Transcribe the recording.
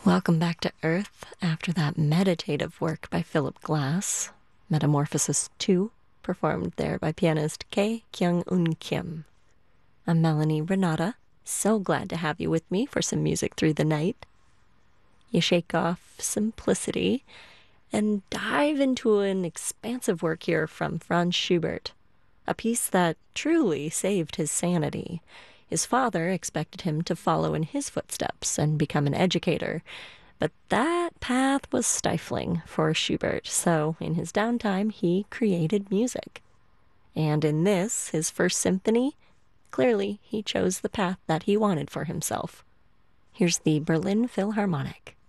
Welcome back to Earth after that meditative work by Philip Glass, Metamorphosis 2, performed there by pianist Kei Kyung-un Kim. I'm Melanie Renata, so glad to have you with me for some music through the night. You shake off simplicity and dive into an expansive work here from Franz Schubert, a piece that truly saved his sanity. His father expected him to follow in his footsteps and become an educator, but that path was stifling for Schubert, so in his downtime he created music. And in this, his first symphony, clearly he chose the path that he wanted for himself. Here's the Berlin Philharmonic.